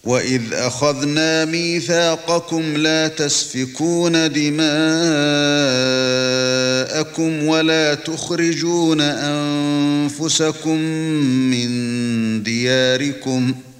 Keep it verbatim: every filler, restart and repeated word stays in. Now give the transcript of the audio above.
وَإِذْ أَخَذْنَا مِيثَاقَكُمْ لَا تَسْفِكُونَ دِمَاءَكُمْ وَلَا تُخْرِجُونَ أَنفُسَكُم مِّن دِيَارِكُمْ